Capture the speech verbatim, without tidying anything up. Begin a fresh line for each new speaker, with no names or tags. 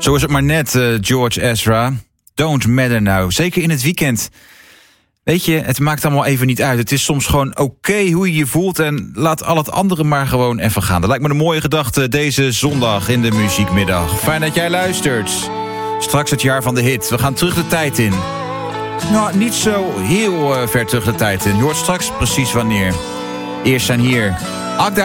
Zo is het maar net, uh, George Ezra. Don't matter now. Zeker in het weekend. Weet je, het maakt allemaal even niet uit. Het is soms gewoon oké okay hoe je je voelt en laat al het andere maar gewoon even gaan. Dat lijkt me een mooie gedachte deze zondag in de muziekmiddag. Fijn dat jij luistert. Straks het jaar van de hit. We gaan terug de tijd in. Nou, niet zo heel uh, ver terug de tijd in. Je hoort straks precies wanneer. Eerst zijn hier Agda